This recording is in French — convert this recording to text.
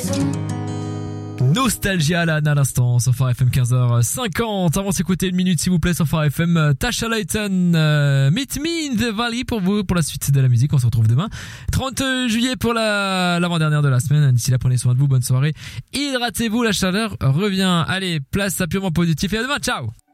Nostalgia là à l'instant sur Phare FM 15h50. Avant de s'écouter une minute s'il vous plaît sur Phare FM, Tasha Layton, Meet Me in the Valley pour vous pour la suite de la musique. On se retrouve demain 30 juillet pour l'avant-dernière de la semaine. D'ici là, prenez soin de vous, bonne soirée, hydratez-vous, la chaleur revient. Allez, place à purement positif et à demain, ciao.